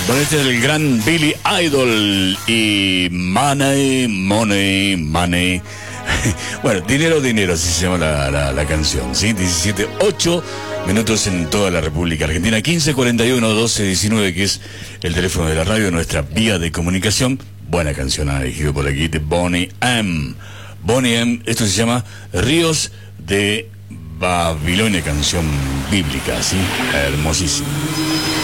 Bueno, este es el gran Billy Idol y Money, Money, Money. Bueno, dinero, dinero, así se llama la canción, ¿sí? 17:08 minutos en toda la República Argentina. 1541-1219, que es el teléfono de la radio, nuestra vía de comunicación. Buena canción ha elegido por aquí de Boney M. Boney M, esto se llama Ríos de Babilonia, canción bíblica, ¿sí? Hermosísima.